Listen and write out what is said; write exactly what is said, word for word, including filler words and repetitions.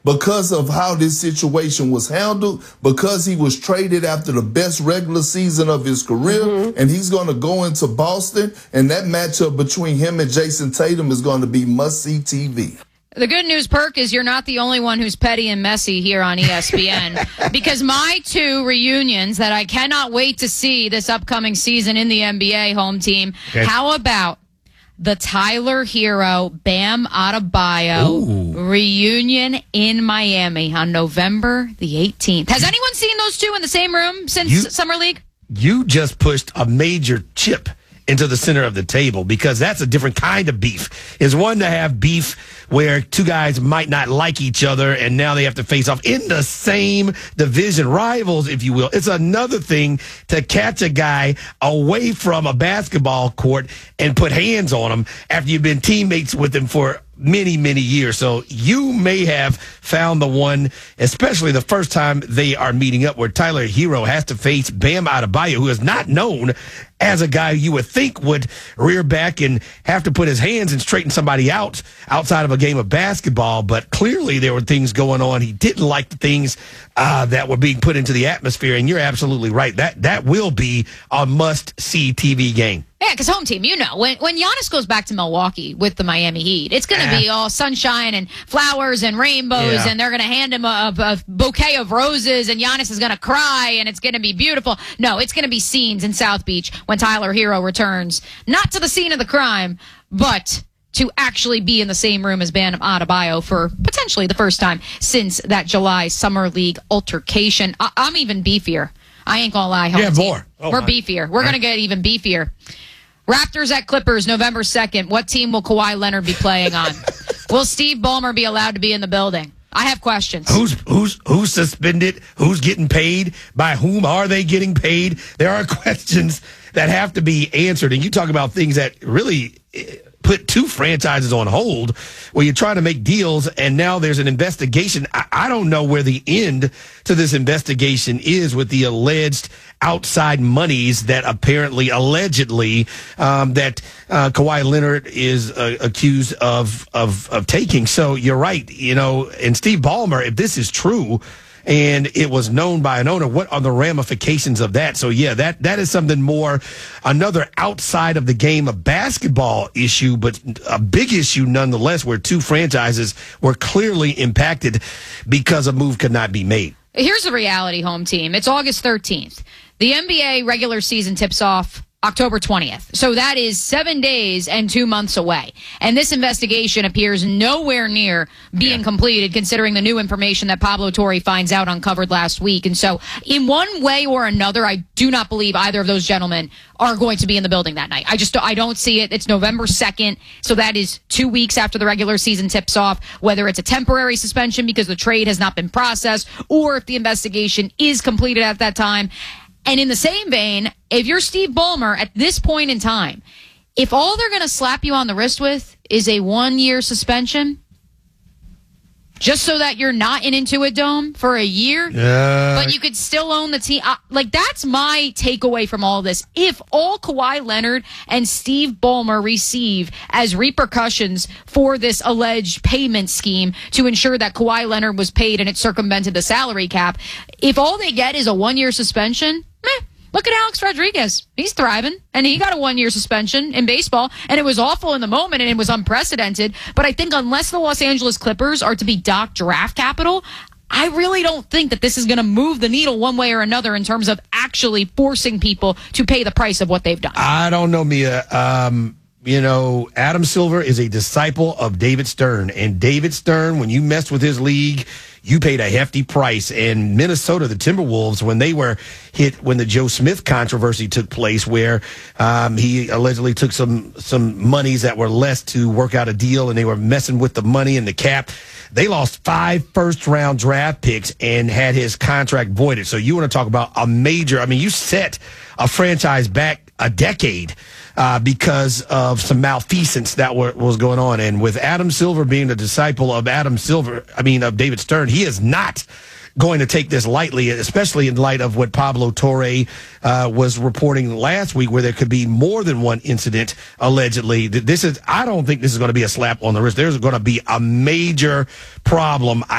because of how this situation was handled, because he was traded after the best regular season of his career, mm-hmm. and he's going to go into Boston, and that matchup between him and Jason Tatum is going to be must-see T V. The good news, Perk, is you're not the only one who's petty and messy here on E S P N because my two reunions that I cannot wait to see this upcoming season in the N B A home team, okay. How about the Tyler Hero, Bam Adebayo Ooh. reunion in Miami on November the eighteenth? Has anyone seen those two in the same room since you, Summer League? You just pushed a major chip into the center of the table because that's a different kind of beef. Is one to have beef where two guys might not like each other and now they have to face off in the same division, rivals, if you will. It's another thing to catch a guy away from a basketball court and put hands on him after you've been teammates with him for many, many years. So you may have found the one, especially the first time they are meeting up, where Tyler Hero has to face Bam Adebayo, who is not known as a guy you would think would rear back and have to put his hands and straighten somebody out outside of a game of basketball. But clearly there were things going on. He didn't like the things uh, that were being put into the atmosphere. And you're absolutely right. That that will be a must-see T V game. Yeah, because home team, you know, when when Giannis goes back to Milwaukee with the Miami Heat, it's going to be all sunshine and flowers and rainbows, yeah. and they're going to hand him a, a bouquet of roses, and Giannis is going to cry, and it's going to be beautiful. No, it's going to be scenes in South Beach when Tyler Hero returns, not to the scene of the crime, but to actually be in the same room as Bam Adebayo for potentially the first time since that July Summer League altercation. I- I'm even beefier. I ain't going to lie. Home yeah, team. more. Oh, We're my. beefier. We're going to get even beefier. Raptors at Clippers, November second. What team will Kawhi Leonard be playing on? Will Steve Ballmer be allowed to be in the building? I have questions. Who's who's who's suspended? Who's getting paid? By whom are they getting paid? There are questions that have to be answered. And you talk about things that really put two franchises on hold where you're trying to make deals, and now there's an investigation. I, I don't know where the end to this investigation is with the alleged outside monies that apparently, allegedly, um, that uh, Kawhi Leonard is uh, accused of, of of taking. So you're right, you know, and Steve Ballmer, if this is true, and it was known by an owner, what are the ramifications of that? So, yeah, that that is something more, another outside of the game of basketball issue, but a big issue nonetheless, where two franchises were clearly impacted because a move could not be made. Here's the reality, home team. It's August thirteenth. The N B A regular season tips off October twentieth. So that is seven days and two months away. And this investigation appears nowhere near being yeah. completed, considering the new information that Pablo Torre finds out uncovered last week. And so in one way or another, I do not believe either of those gentlemen are going to be in the building that night. I just I don't see it. It's November second. So that is two weeks after the regular season tips off, whether it's a temporary suspension because the trade has not been processed, or if the investigation is completed at that time. And in the same vein, if you're Steve Ballmer at this point in time, if all they're going to slap you on the wrist with is a one-year suspension, just so that you're not in Intuit Dome for a year, uh, but you could still own the team, uh, like that's my takeaway from all this. If all Kawhi Leonard and Steve Ballmer receive as repercussions for this alleged payment scheme to ensure that Kawhi Leonard was paid and it circumvented the salary cap, if all they get is a one-year suspension, meh. Look at Alex Rodriguez. He's thriving, and he got a one-year suspension in baseball, and it was awful in the moment, and it was unprecedented. But I think unless the Los Angeles Clippers are to be docked draft capital, I really don't think that this is going to move the needle one way or another in terms of actually forcing people to pay the price of what they've done. I don't know, Mia. Um, you know, Adam Silver is a disciple of David Stern, and David Stern, when you messed with his league, you paid a hefty price. And Minnesota, the Timberwolves, when they were hit, when the Joe Smith controversy took place, where um, he allegedly took some some monies that were less to work out a deal, and they were messing with the money and the cap, they lost five first-round draft picks and had his contract voided. So you want to talk about a major, I mean, you set a franchise back a decade uh, because of some malfeasance that were, was going on. And with Adam Silver being the disciple of Adam Silver, I mean, of David Stern, he is not going to take this lightly, especially in light of what Pablo Torre uh, was reporting last week, where there could be more than one incident, allegedly. This is, I don't think this is going to be a slap on the wrist. There's going to be a major problem.